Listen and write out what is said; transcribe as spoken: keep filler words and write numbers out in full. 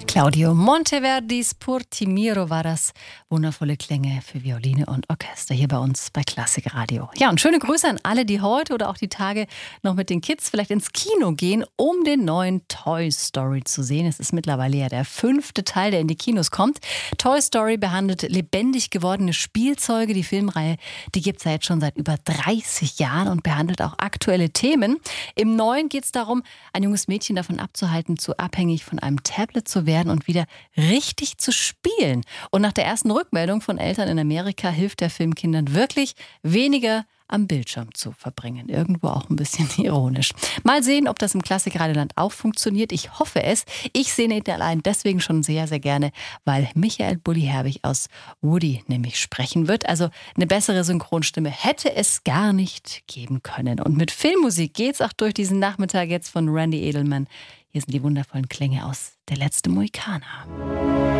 Claudio Monteverdis Portimiro war das. Wundervolle Klänge für Violine und Orchester hier bei uns bei Klassik Radio. Ja, und schöne Grüße an alle, die heute oder auch die Tage noch mit den Kids vielleicht ins Kino gehen, um den neuen Toy Story zu sehen. Es ist mittlerweile ja der fünfte Teil, der in die Kinos kommt. Toy Story behandelt lebendig gewordene Spielzeuge. Die Filmreihe, die gibt es ja jetzt schon seit über dreißig Jahren und behandelt auch aktuelle Themen. Im Neuen geht es darum, ein junges Mädchen davon abzuhalten, zu abhängig von einem Tablet zu werden und wieder richtig zu spielen. Und nach der ersten Rückmeldung von Eltern in Amerika hilft der Film Kindern wirklich, weniger am Bildschirm zu verbringen. Irgendwo auch ein bisschen ironisch. Mal sehen, ob das im Klassikradioland auch funktioniert. Ich hoffe es. Ich sehe ihn allein deswegen schon sehr, sehr gerne, weil Michael Bulli-Herbig aus Woody nämlich sprechen wird. Also eine bessere Synchronstimme hätte es gar nicht geben können. Und mit Filmmusik geht's auch durch diesen Nachmittag jetzt von Randy Edelman. Hier sind die wundervollen Klänge aus Der letzte Mohikaner.